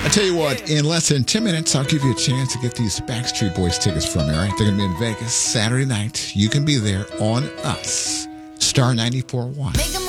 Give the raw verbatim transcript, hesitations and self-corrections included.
tell you what, in less than ten minutes, I'll give you a chance to get these Backstreet Boys tickets from me, all right? They're going to be in Vegas Saturday night. You can be there on us. Star ninety-four point one.